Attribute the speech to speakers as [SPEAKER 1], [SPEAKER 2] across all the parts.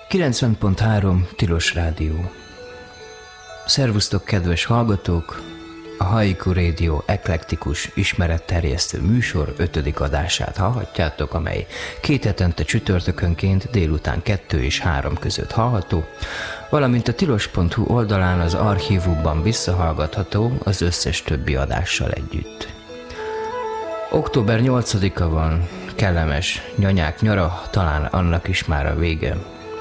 [SPEAKER 1] 90.3 Tilos Rádió. Szervusztok, kedves hallgatók! A Haiku Radio eklektikus ismeretterjesztő műsor 5. adását hallhatjátok, amely 2 hetente csütörtökönként délután 2 és 3 között hallható, valamint a tilos.hu oldalán az archívumban visszahallgatható az összes többi adással együtt. Október 8-a van, kellemes nyanyák nyara, talán annak is már a vége.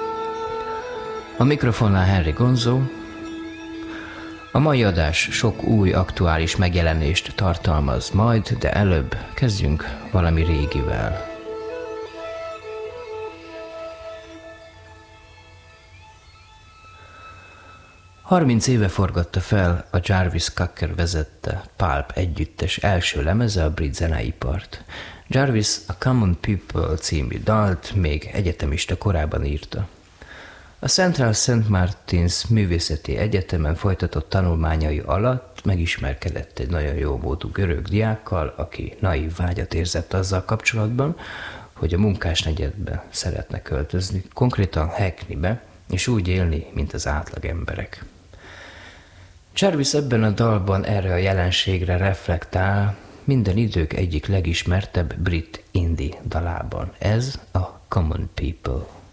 [SPEAKER 1] A mikrofonnál Henry Gonzo. A mai adás sok új, aktuális megjelenést tartalmaz majd, de előbb kezdjünk valami régivel. Harminc éve forgatta fel a Jarvis Cocker vezette Pulp együttes első lemeze a brit zeneipart. Jarvis a Common People című dalt még egyetemista korában írta. A Central St. Martin's Művészeti Egyetemen folytatott tanulmányai alatt megismerkedett egy nagyon jó módú görög diákkal, aki naív vágyat érzett azzal kapcsolatban, hogy a munkásnegyedbe szeretne költözni, konkrétan Hackneybe, és úgy élni, mint az átlag emberek. Jarvis ebben a dalban erre a jelenségre reflektál minden idők egyik legismertebb brit indie dalában. Ez a Common People.